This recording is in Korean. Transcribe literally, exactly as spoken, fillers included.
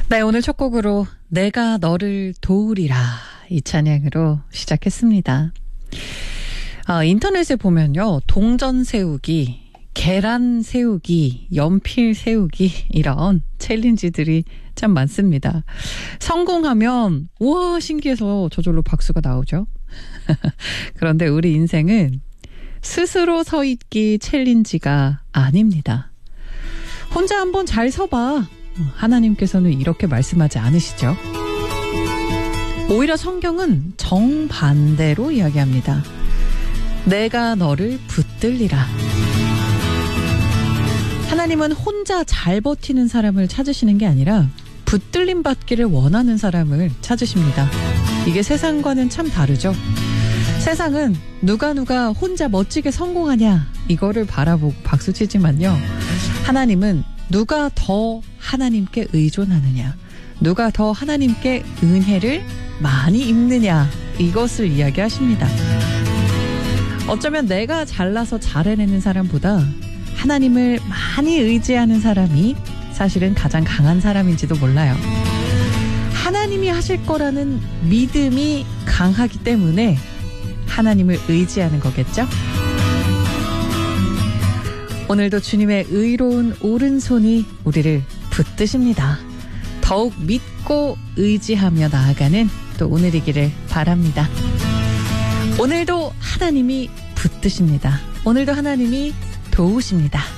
네, 오늘 첫 곡으로 내가 너를 도우리라 이 찬양으로 시작했습니다. 아, 인터넷에 보면요. 동전 세우기, 계란 세우기, 연필 세우기 이런 챌린지들이 참 많습니다. 성공하면 우와 신기해서 저절로 박수가 나오죠. 그런데 우리 인생은 스스로 서 있기 챌린지가 아닙니다. 혼자 한번 잘 서봐. 하나님께서는 이렇게 말씀하지 않으시죠. 오히려 성경은 정반대로 이야기합니다. 내가 너를 붙들리라. 하나님은 혼자 잘 버티는 사람을 찾으시는 게 아니라 붙들림 받기를 원하는 사람을 찾으십니다. 이게 세상과는 참 다르죠. 세상은 누가 누가 혼자 멋지게 성공하냐 이거를 바라보고 박수치지만요. 하나님은 누가 더 하나님께 의존하느냐, 누가 더 하나님께 은혜를 많이 입느냐 이것을 이야기하십니다. 어쩌면 내가 잘나서 잘 해내는 사람보다 하나님을 많이 의지하는 사람이 사실은 가장 강한 사람인지도 몰라요. 하나님이 하실 거라는 믿음이 강하기 때문에 하나님을 의지하는 거겠죠? 오늘도 주님의 의로운 오른손이 우리를 붙드십니다. 더욱 믿고 의지하며 나아가는 또 오늘이기를 바랍니다. 오늘도 하나님이 붙드십니다. 오늘도 하나님이 도우십니다.